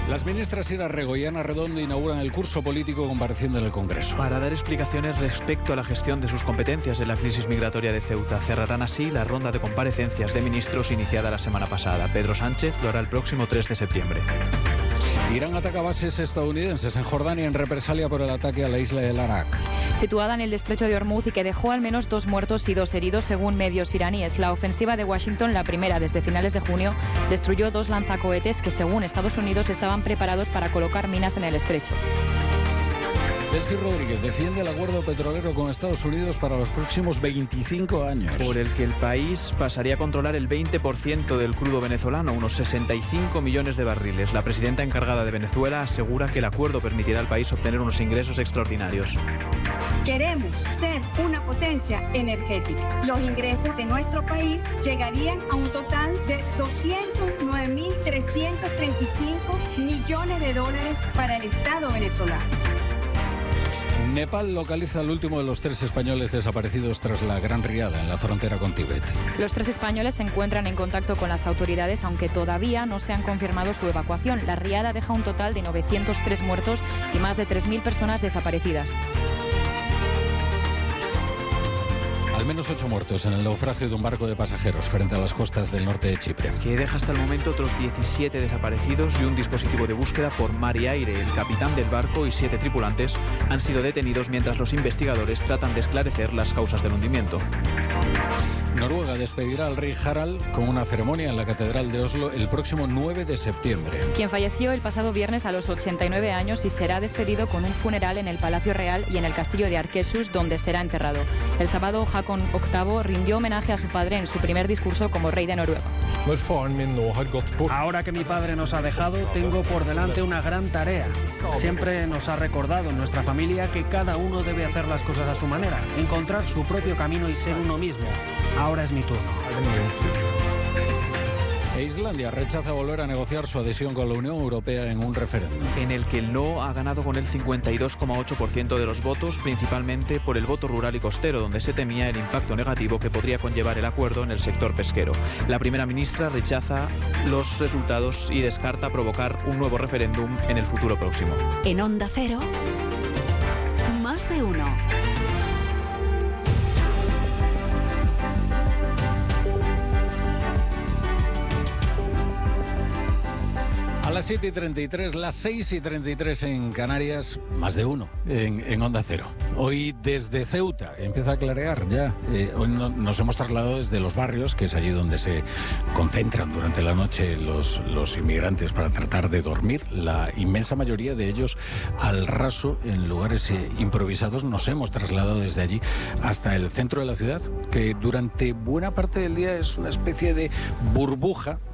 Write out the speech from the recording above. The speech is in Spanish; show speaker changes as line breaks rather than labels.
Las ministras Ira Rego y Ana Redondo inauguran el curso político compareciendo en el Congreso.
Para dar explicaciones respecto a la gestión de sus competencias en la crisis migratoria de Ceuta. Cerrarán así la ronda de comparecencias de ministros iniciada la semana pasada. Pedro Sánchez lo hará el próximo 3 de septiembre.
Irán ataca bases estadounidenses en Jordania en represalia por el ataque a la isla de Arak.
Situada en el estrecho de Hormuz y que dejó al menos 2 muertos y 2 heridos según medios iraníes. La ofensiva de Washington, la primera desde finales de junio, destruyó 2 lanzacohetes que según Estados Unidos estaban preparados para colocar minas en el estrecho.
Delcy Rodríguez defiende el acuerdo petrolero con Estados Unidos para los próximos 25 años.
Por el que el país pasaría a controlar el 20% del crudo venezolano, unos 65 millones de barriles. La presidenta encargada de Venezuela asegura que el acuerdo permitirá al país obtener unos ingresos extraordinarios.
Queremos ser una potencia energética. Los ingresos de nuestro país llegarían a un total de 209.335 millones de dólares para el Estado venezolano.
Nepal localiza al último de los 3 españoles desaparecidos tras la gran riada en la frontera con Tíbet.
Los 3 españoles se encuentran en contacto con las autoridades, aunque todavía no se han confirmado su evacuación. La riada deja un total de 903 muertos y más de 3.000 personas desaparecidas.
Al menos 8 muertos en el naufragio de un barco de pasajeros frente a las costas del norte de Chipre.
Que deja hasta el momento otros 17 desaparecidos y un dispositivo de búsqueda por mar y aire. El capitán del barco y 7 tripulantes han sido detenidos mientras los investigadores tratan de esclarecer las causas del hundimiento.
Noruega despedirá al rey Harald con una ceremonia en la Catedral de Oslo el próximo 9 de septiembre.
Quien falleció el pasado viernes a los 89 años y será despedido con un funeral en el Palacio Real y en el castillo de Arquesus, donde será enterrado. El sábado, Haakon VIII rindió homenaje a su padre en su primer discurso como rey de Noruega.
Ahora que mi padre nos ha dejado, tengo por delante una gran tarea. Siempre nos ha recordado en nuestra familia que cada uno debe hacer las cosas a su manera, encontrar su propio camino y ser uno mismo. Ahora es mi turno.
Islandia rechaza volver a negociar su adhesión con la Unión Europea en un referéndum.
En el que el no ha ganado con el 52,8% de los votos, principalmente por el voto rural y costero, donde se temía el impacto negativo que podría conllevar el acuerdo en el sector pesquero. La primera ministra rechaza los resultados y descarta provocar un nuevo referéndum en el futuro próximo.
En Onda Cero, más de uno.
A las 7:33, las 6:33 en Canarias, más de uno en Onda Cero. Hoy desde Ceuta, empieza a clarear ya. Hoy nos hemos trasladado desde los barrios, que es allí donde se concentran durante la noche los inmigrantes para tratar de dormir. La inmensa mayoría de ellos al raso, en lugares improvisados. Nos hemos trasladado desde allí hasta el centro de la ciudad, que durante buena parte del día es una especie de burbuja